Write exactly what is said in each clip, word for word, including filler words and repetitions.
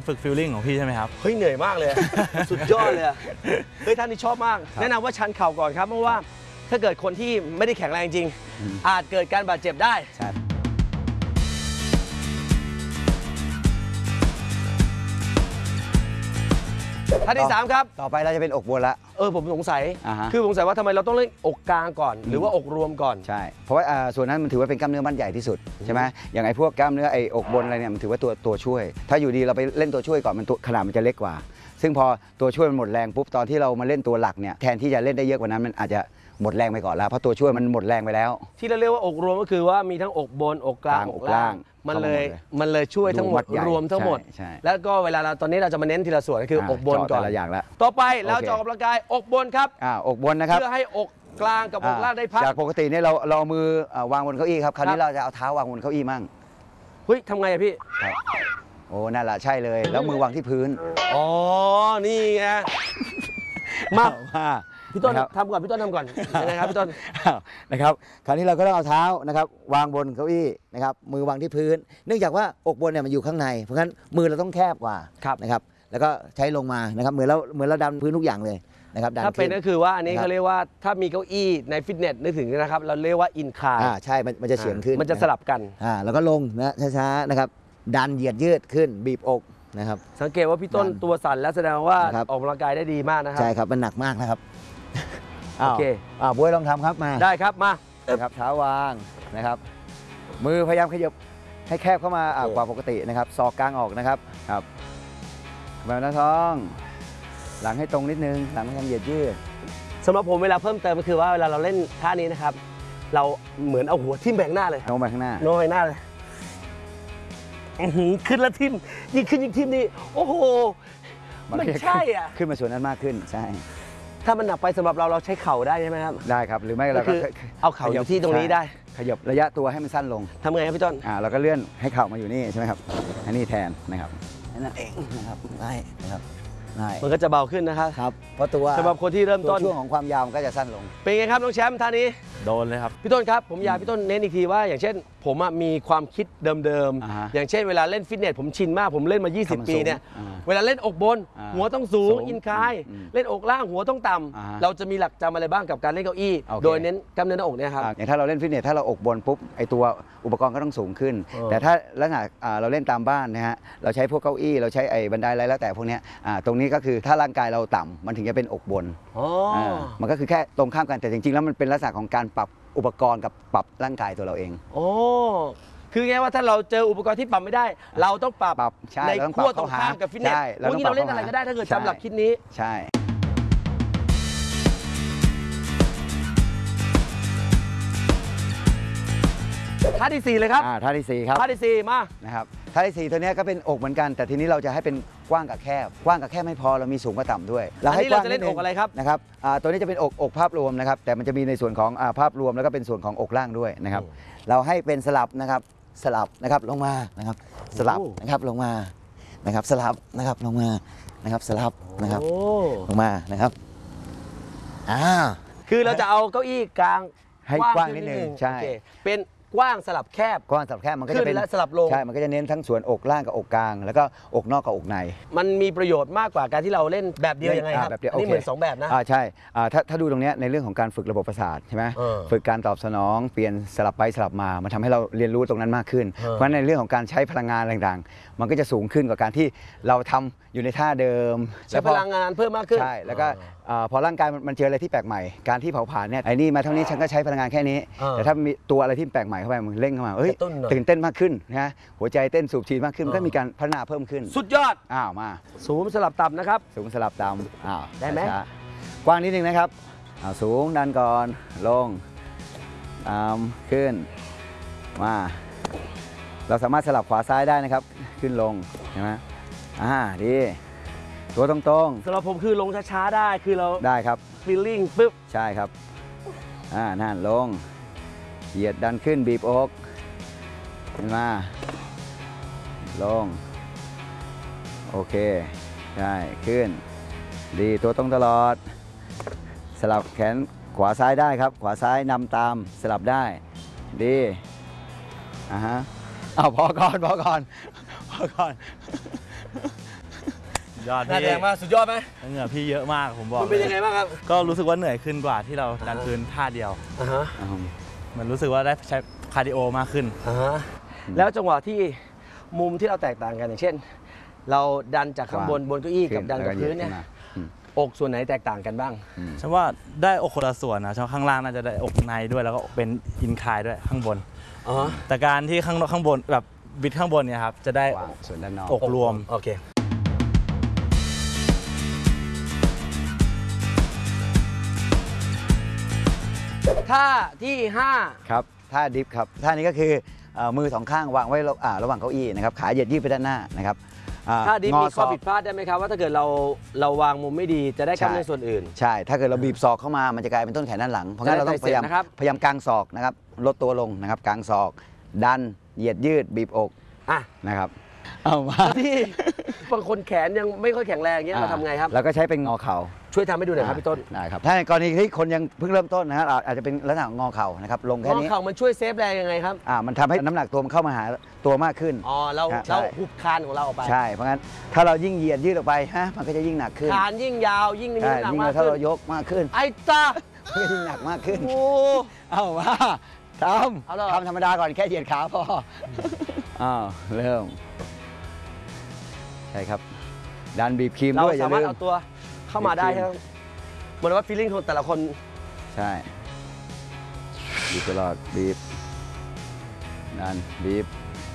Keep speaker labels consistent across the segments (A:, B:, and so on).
A: ฝึกฟีลลิ่งของพี่ใช่ไหมครับ
B: เฮ้ยเหนื่อยมากเลย สุดยอดเลยเฮ้ยท่านนี่ชอบมากแนะนำว่าชันเข่าก่อนครับเพราะว่าถ้าเกิดคนที่ไม่ได้แข็งแรงจริงอาจเกิดการบาดเจ็บได้ท่าที่สามครับ
C: ต่อไปเราจะเป็นอกบนละ
B: เออผมสงสัยคือสงสัยว่าทำไมเราต้องเล่นอกกลางก่อนหรือว่าอกรวมก่อน
C: ใช่เพราะว่าส่วนนั้นมันถือว่าเป็นกล้ามเนื้อมัดใหญ่ที่สุดใช่ไหมอย่างไอ้พวกกล้ามเนื้อไอ้อกบนอะไรเนี่ยมันถือว่าตัวตัวช่วยถ้าอยู่ดีเราไปเล่นตัวช่วยก่อนมันตัวขนาดมันจะเล็กกว่าซึ่งพอตัวช่วยมันหมดแรงปุ๊บตอนที่เรามาเล่นตัวหลักเนี่ยแทนที่จะเล่นได้เยอะกว่านั้นมันอาจจะหมดแรงไปก่อนแล้วเพราะตัวช่วยมันหมดแรงไปแล้ว
B: ที่เราเรียกว่าอกรวมก็คือว่ามีทั้งอกบนอกกลางอกล่างมันเลยมันเลยช่วยทั้งหมดรวมทั้งหมดแล้วก็เวลาเราตอนนี้เราจะมาเน้นทีละส่วนก็คืออกบนก่อน
C: แต่ละอย่างละ
B: ต่อไปเราจะออกกำลังกายอกบนครับ
C: อ่าอกบนนะครับ
B: เพื่อให้อกกลางกับอกล่างได้พัก
C: จากปกติเนี่ยเราเราเอามือวางบนเก้าอี้ครับคราวนี้เราจะเอาเท้าวางบนเก้าอี้มั่ง
B: เฮ้ยทำไงอะพี่
C: โอ้นั่นแหละใช่เลยแล้วมือวางที่พื้น
B: อ๋อนี่ไงมาพี่ต้นทำก่อนพี่ต้นทำก่อนนะครับพี่ต้น
C: นะครับคราวนี้เราก็ต้องเอาเท้านะครับวางบนเก้าอี้นะครับมือวางที่พื้นเนื่องจากว่าอกบนเนี่ยมันอยู่ข้างในเพราะงั้นมือเราต้องแคบกว่านะครับแล้วก็ใช้ลงมานะครับเหมือนเราเหมือนเราดันพื้นทุกอย่างเลยนะครับ
B: ถ้าเป็นก็คือว่าอันนี้เขาเรียกว่าถ้ามีเก้าอี้ในฟิตเนสนึกถึงนะครับเราเรียกว่าอินคลาย
C: อ่าใช่มันจะเฉียงขึ้น
B: มันจะสลับกัน
C: อ่าแล้วก็ลงนะช้าๆนะครับดันเหยียดยืดขึ้นบีบอกนะครับ
B: สังเกตว่าพี่ต้นตัวสั่นแล้วแสดงว่าออกกำลังกายได้ดีมากนะครับ
C: ใช่ครับมันหนักมากนะครับ
B: โอเค
C: อ่าบวยลองทำครับมา
B: ได้ครับมา
C: ครับเท้าวางนะครับมือพยายามขยับให้แคบเข้ามากว่าปกตินะครับศอกกลางออกนะครับครับแบบหน้าท้องหลังให้ตรงนิดนึงหลังพยายามเหยียดยืด
B: สำหรับผมเวลาเพิ่มเติมก็คือว่าเวลาเราเล่นท่านี้นะครับเราเหมือนเอาหัวทิ่มแบงหน้าเลย
C: โน้มไปข้างหน้า
B: โน้มไปหน้าเลยขึ้นแล้วทิ่มยิ่งขึ้นยิ่งทิ่มนี่โอ้โหมันใช่อ่ะ
C: ขึ้นมาส่วนนั้นมากขึ้นใช่
B: ถ้ามันหนักไปสำหรับเราเราใช้เข่าได้ใช่ไหมครับ
C: ได้ครับหรือไม่เราก็
B: เอาเข่าอยู่ที่ตรงนี้ได้
C: ขยับระยะตัวให้มันสั้นลง
B: ทำไงครับพี่ต้น
C: อ่าเราก็เลื่อนให้เข่ามาอยู่นี่ใช่ไหมครับอันนี้แทนนะครับนั่นเองนะครับได้นะครับ
B: มันก็จะเบาขึ้นนะครับ
C: ครับเพราะตัว
B: สำหรับคนที่เริ่มต้น
C: ช่วงของความยาวมันก็จะสั้นลง
B: เป็นไงครับน้องแชมป์ท่านี้
A: โดนเลยครับ
B: พี่ต้นครับผมอยากพี่ต้นเน้นอีกทีว่าอย่างเช่นผมมีความคิดเดิมๆอย่างเช่นเวลาเล่นฟิตเนสผมชินมากผมเล่นมายี่สิบปีเนี่ยเวลาเล่นอกบนหัวต้องสูงอินคลายเล่นอกล่างหัวต้องต่ำเราจะมีหลักจำอะไรบ้างกับการเล่นเก้าอี้โดยเน้นกล้ามเนื้อหน้าอกเนี่ยครับ
C: อย่างถ้าเราเล่นฟิตเนสถ้าเราอกบนปุ๊บไอตัวอุปกรณ์ก็ต้องสูงขึ้นแต่ถ้าลักษณะเราเล่นตามบ้านนะฮะเราใช้พวกเก้าอี้เราใช้ไอ้บันไดอะไรแล้วแต่พวกนี้ตรงนี้ก็คือถ้าร่างกายเราต่ำมันถึงจะเป็นอกบนมันก็คือแค่ตรงข้ามกันแต่จริงๆแล้วมันเป็นลักษณะของการปรับอุปกรณ์กับปรับร่างกายตัวเราเอง
B: โอ้คือไงว่าถ้าเราเจออุปกรณ์ที่ปรับไม่ได้เราต้องปรับในขั้วตรงข้ามกับฟิตเนสวันนี้เราเล่นอะไรก็ได้ถ้าเกิดจำหลักคิดนี้
C: ใช่
B: ท่าที่สี่เลยครับ
C: ท่าที่สี่ครับ
B: ท่าที่สี่มา
C: นะครับท่าที่สี่ตัวนี้ก็เป็นอกเหมือนกันแต่ทีนี้เราจะให้เป็นกว้างกับแคบกว้างกับแคบไม่พอเรามีสูงกับต่ำด้วย
B: เราให้กว้างจะเล่นอกอะไรครับ
C: นะครับตัวนี้จะเป็นอกอกภาพรวมนะครับแต่มันจะมีในส่วนของภาพรวมแล้วก็เป็นส่วนของอกล่างด้วยนะครับเราให้เป็นสลับนะครับสลับนะครับลงมานะครับสลับนะครับลงมานะครับสลับนะครับลงมานะครับสลับนะครับลงมานะครับอ่า
B: คือเราจะเอาเก้าอี้กลาง
C: ให้กว้างนิดนึงใช่
B: เป็นกว้างสลับแคบ
C: กว้างสลับแคบมันก็จะเป็น
B: สลับลง
C: ใช่มันก็จะเน้นทั้งส่วนอกล่างกับอกกลางแล้วก็อกนอกกับอกใน
B: มันมีประโยชน์มากกว่าการที่เราเล่นแบบเดียวยังไงครับแบบเดียวนี่เหมือนสองแบบนะ
C: อ่าใช่ถ้าถ้าดูตรงนี้ในเรื่องของการฝึกระบบประสาทใช่ไหมฝึกการตอบสนองเปลี่ยนสลับไปสลับมามันทำให้เราเรียนรู้ตรงนั้นมากขึ้นเพราะในเรื่องของการใช้พลังงานต่างๆมันก็จะสูงขึ้นกว่าการที่เราทำอยู่ในท่าเดิม
B: ใช้พลังงานเพิ่มมากขึ้น
C: ใช่แล้วก็พอร่างกายมันเจออะไรที่แปลกใหม่การที่เผาผลาญเนี่ยไอ้นี่มาเท่านี้ฉันก็ใช้พลังงานแค่นี้แต่ถ้ามีตัวอะไรที่แปลกใหม่เข้าไปมันเร่งเข้ามาเอ้ยตื่นเต้นมากขึ้นนะหัวใจเต้นสูบฉีดมากขึ้นมันก็มีการพัฒนาเพิ่มขึ้น
B: สุดยอด
C: อ้าวมา
B: สูงสลับต่ำนะครับ
C: สูงสลับต่ำอ้าว
B: ได้ไหม
C: กว้างนิดนึงนะครับอ้าวสูงดันก่อนลงต่ำขึ้นมาเราสามารถสลับขวาซ้ายได้นะครับขึ้นลงเห็นไหมอ่าดีตัวตรง
B: ๆสำหรับผมคือลงช้าๆได้คือเรา
C: ได้ครับ
B: ฟีลลิ่งปึ๊บ
C: ใช่ครับอ่านั่นลงเหยียดดันขึ้นบีบอกขึ้นมาลงโอเคใช่ขึ้นดีตัวตรงตลอดสลับแขนขวาซ้ายได้ครับขวาซ้ายนำตามสลับได้ดีอ่าฮะเอาพอก่อนพอก่อนพอก่อน
A: ยอด
B: หน้า
A: พี่
B: แดงมากสุดยอดไหม
A: เหงื่อพี่เยอะมากผมบอก
B: มันเป็นยังไงบ้างครับ
A: ก็รู้สึกว่าเหนื่อยขึ้นกว่าที่เราดันพื้นท่าเดียว
B: อ่าฮะ
A: เหมือนรู้สึกว่าได้ใช้คาร์ดิโอมากขึ้น
B: อ่าฮะแล้วจังหวะที่มุมที่เราแตกต่างกันอย่างเช่น เราดันจากข้างบนบนเก้าอี้กับดันกับพื้นเนี่ยอกส่วนไหนแตกต่างกันบ้าง
A: ฉันว่าได้อกคนละส่วนนะฉันว่าข้างล่างน่าจะได้อกในด้วยแล้วก็เป็นอินคลายด้วยข้างบน
B: อ๋อ
A: แต่การที่ข้างข้างบนแบบบิดข้างบนเนี่ยครับจะได้
C: ส่วนด้านนอก
A: อกรวม
B: โอเคท่าที่ห้า
C: ครับท่าดิฟครับท่านี้ก็คือเอ่อมือสองข้างวางไว้ระอ่าระหว่างเก้าอี้นะครับขาเหยียดยืดไปด้านหน้านะครับอ่
B: ถ้าดิฟ
C: งอ
B: มี
C: ศ
B: ข้อ
C: อก
B: ผิดพลาดได้ไหมครับว่าถ้าเกิดเราเราวางมุมไม่ดีจะได้กล้ามเนื้อส่วนอื่น
C: ใช่ ถ้าเกิดเราบีบศอกเข้ามามันจะกลายเป็นต้นแขนด้านหลัง เพราะงั้นเราต้องพยายาม
B: ได้นะครับ
C: พยายามกางศอกนะครับลดตัวลงนะครับกางศอกดันเหยียดยืดบีบอก
B: อ่ะ
C: นะครับเอามา
B: ที่บางคนแขนยังไม่ค่อยแข็งแรงเงี้ยเราทำไงครับ
C: เราก็ใช้เป็นงอเข่า
B: ช่วยทำให้ดูหน่อยครับพี่ต้น
C: ได้ครับถ้าในกรณีที่คนยังเพิ่งเริ่มต้นนะครับอาจจะเป็นลักษณะงอเข่านะครับลงแค่
B: งอ
C: นี้
B: เข่ามันช่วยเซฟแรงยังไงครับ
C: อ่ามันทำให้น้ำหนักตัวมันเข้ามาหาตัวมากขึ้น
B: อ๋อเรา
C: ใช่
B: เราหุบคานของเราออกไป
C: ใช่เพราะงั้นถ้าเรายิ่งเหยียดยืดออกไปฮะมันก็จะยิ่งหนักขึ้น
B: คานยิ่งยาวยิ่งมี
C: ใช่
B: น้ำหนัก
C: ยิ่ง
B: มาก
C: ถ้า
B: ขึ้
C: เรา
B: น
C: ยกมากขึ้น
B: ไอ้ตา
C: มันก็ยิ่งหนักมากขึ้น
B: โอ้
C: เอามาท
B: เอาเหรอ
C: ำทำธรรมดาก่อนแค่เหยียดขาพออ้าวเริ่มใช่ครับดันบีบครีม
B: เรา
C: ด้วยอย่า
B: สามาร
C: ลื
B: ถ
C: ม
B: เอาตัวเข้ามาได้
C: บีบครีม
B: ครับเหมือนว่าฟีลลิ่งของแต่ละคน
C: ใช่บีบตลอดบีบดันบีบ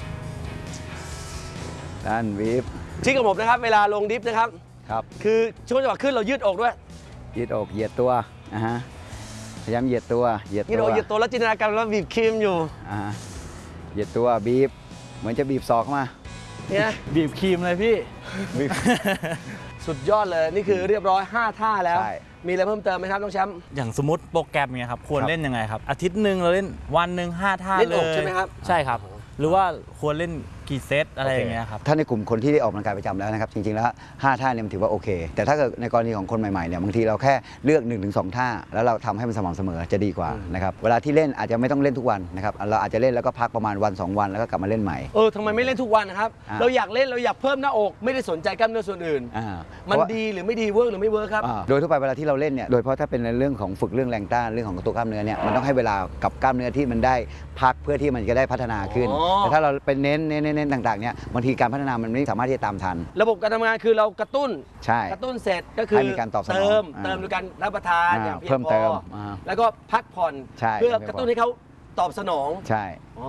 C: ดันบีบ
B: ที่กับผมนะครับเวลาลงดิฟนะครับ
C: ครับ
B: คือช่วงจังหวะขึ้นเรายืดอกด้วย
C: ยืดอกเหยียดตัวอ่าฮะพยายามเหยียดตัวเหยียด
B: ยืด
C: ตั
B: อ
C: ว
B: กยืดตัวแล้วจินตนาการว่าบีบครีมอยู่
C: อ่าฮะเหยียดตัวบีบเหมือนจะบีบศอกเข้ามา
B: เนี่ย
A: บีบครีมเลยพี่
C: บีบ
B: สุดยอดเลยนี่คือเรียบร้อยห้าท่าแล้ว
C: ใช่
B: มีอะไรเพิ่มเติมไหมครับน้องแชมป์
A: อย่างสมมติโปรแกรมเนี่ยครับควร
C: ครับ
A: เล่นยังไงครับ อาทิตย์หนึ่งเราเล่นวันหนึ่งห้าท่า
B: เล่น
A: เล
B: อก
A: ย
B: ใช่ไหมครับ
A: ใช่ครับ หรือว่าควรเล่นกี่เซตอะไรอย่างเงี้ยครับ
C: ถ้าในกลุ่มคนที่ได้ออกกำลังกายประจำแล้วนะครับจริงๆแล้วห้าท่าเนี่ยมันถือว่าโอเค แต่ถ้าเกิดในกรณีของคนใหม่ๆเนี่ยบางทีเราแค่เลือก หนึ่งถึงสอง ท่า แล้วเราทำให้มันสม่ำเสมอจะดีกว่านะครับเวลาที่เล่นอาจจะไม่ต้องเล่นทุกวันนะครับเราอาจจะเล่นแล้วก็พักประมาณวันสองวันแล้วก็กลับมาเล่นใหม่
B: เออทำไมไม่เล่นทุกวันนะครับ
C: อ่า
B: เราอยากเล่นเราอยากเพิ่มหน้าอกไม่ได้สนใจกล้ามเนื้อส่วนอื่น
C: อ่า
B: มัน
C: เพราะว่า
B: ดีหรือไม่ดีเวิร์กหรือไม่เวิร์กครับ
C: อ่าโดยทั่วไปเวลาที่เราเล่นเนี่ยโดยเฉพาะถ้าเป็นในเรื่องของฝึกเรื่องแรงต้านเรื่องของตัวกล้ามเนื้อเนี่ยมันต้องให้เวลากับกล้ามเนื้อที่มันได้พักเพื่อที่มันจะได้พัฒนาขึ้น
B: อ๋อ
C: แต่ถ้าเราเป็นเน้นเน้นเน้นเน้นต่างๆเนี่ยบางทีการพัฒนามันไม่สามารถที่จะตามทัน
B: ระบบการทำงานคือเรากระตุ้น
C: ใช่
B: กระตุ้นเสร็จก็คือ
C: ให้มีการตอบสนอง
B: เติม
C: อ่า
B: เติมด้วยการรับประทาน
C: อ่า
B: อย่างเพีย
C: เพิ่
B: ง
C: ม
B: พ
C: เติ
B: อ
C: มอ่า
B: แล้วก็พักผ่อน
C: ใช่
B: เพื่อกระตุ้นให้เขาตอบสนอง
C: ใช่
B: อ๋อ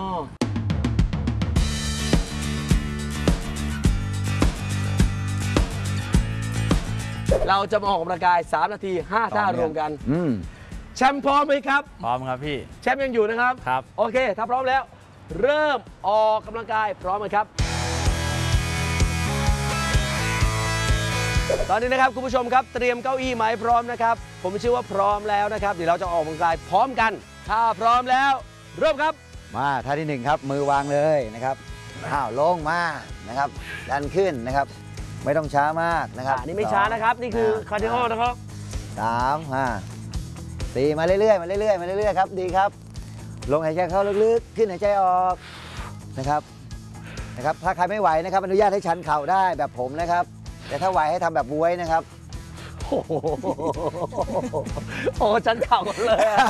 B: เราจะมาออกกำลังกายสามนาทีห้าท่ารวมกัน
C: อืม
B: แชมป์พร้อมไหมครับ
A: พร้อมครับพี่
B: แชมป์ยังอยู่นะครับ
A: ครับ
B: โอเค ถ้าพร้อมแล้ว เริ่มออกกำลังกายพร้อมกันครับ ตอนนี้นะครับคุณผู้ชมครับเตรียมเก้าอี้ไหมพร้อมนะครับ ผมเชื่อว่าพร้อมแล้วนะครับ เดี๋ยวเราจะออกกำลังกายพร้อมกัน ถ้าพร้อมแล้ว เริ่มครับ
C: มาท่าที่หนึ่งครับมือวางเลยนะครับอ้าวลงมานะครับดันขึ้นนะครับ ไม่ต้องช้ามากนะครับ
B: อันนี้ไม่ช้านะครับ นี่คือคาร์ดิโอนะครับ
C: สามห้าสี่มาเรื่อยๆมาเรื่อยๆมาเรื่อยๆครับดีครับ ลงหายใจเข้าลึกๆขึ้นหายใจออกนะครับนะครับถ้าใครไม่ไหวนะครับอนุญาตให้ชันเข่าได้แบบผมนะครับ แต่ถ้าไหวให้ทำแบบบวยนะครับ
B: โอ้โหโอ้ฉันเข่าหมดเลยอะ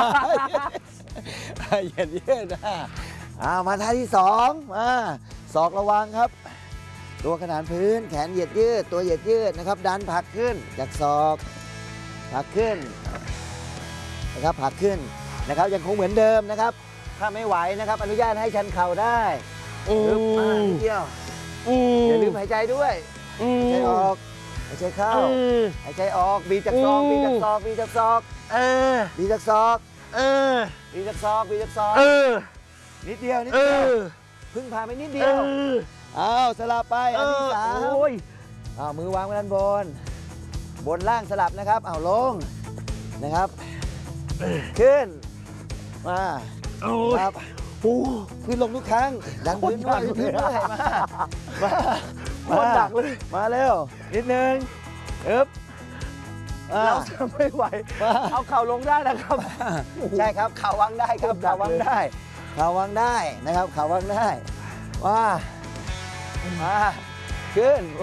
C: เหยียดยืดนะอ่ามาท่าที่สองมาศอกระวังครับ ตัวขนานพื้นแขนเหยียดยืดตัวเหยียดยืดนะครับ ดันผลักขึ้นจากศอกผลักขึ้นนะครับผลักขึ้นนะครับยังคงเหมือนเดิมนะครับ ถ้าไม่ไหวนะครับ อนุญาตให้ชันเข่าได้
B: อื
C: ลึกมาก
B: ม
C: นิดเดียว
B: อืม
C: อย่าลืมหายใจด้วย
B: อื
C: หายใจ
B: ม
C: ออกหายใจเข้า
B: อืม
C: หายใจออกบีบจากศอก
B: อืม
C: บีบจากศอกบีบจากศอก
B: เออ
C: บีบจากศอก
B: เออ
C: บีบจากศอกบีบจากศอก
B: เออ
C: นิดเดียวนิด
B: เอ
C: เดียว
B: อ
C: เพึ่งผ่านไปนิด
B: เอ
C: เดียว
B: อ
C: อ้าวสลับไป
B: เอ
C: อันที่
B: อ
C: สาม
B: โอ้ย
C: อ้าวมือวางไว้ด้านบน บนล่างสลับนะครับอ้าวลงนะครับ ขึ้นมา
B: โอ้ย
C: ครับ
B: โอ้
C: ขึ้นลงทุกครั้งดันพื้นด้วยพื้นด้วยมามา
B: โคตรหนักเลย
C: มาเร็วนิดนึงอึ๊บอ่า
B: เราจะไม่ไหว
C: มา
B: เอาเข่าลงได้นะครับ
C: ใช่ครับข่าววางได้ครับ
B: โคตรหนั
C: ข่าก ววาง
B: เลย
C: ได้ข่าววางได้นะครับข่าววางได้ว่ามาขึ้น